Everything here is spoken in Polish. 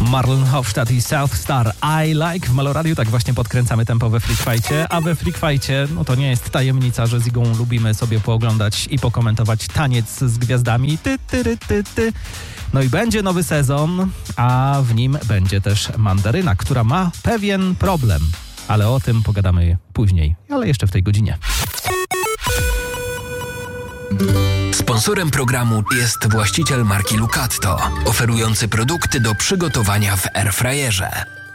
Marlon Hofstadt i South Star I Like w Meloradiu. Tak właśnie podkręcamy tempo we Freak Fightie. A we Freak Fightie, no to nie jest tajemnica, że z Igą lubimy sobie pooglądać i pokomentować taniec z gwiazdami. Ty. No i będzie nowy sezon, a w nim będzie też Mandaryna, która ma pewien problem. Ale o tym pogadamy później, ale jeszcze w tej godzinie. Sponsorem programu jest właściciel marki Lucatto, oferujący produkty do przygotowania w airfryerze.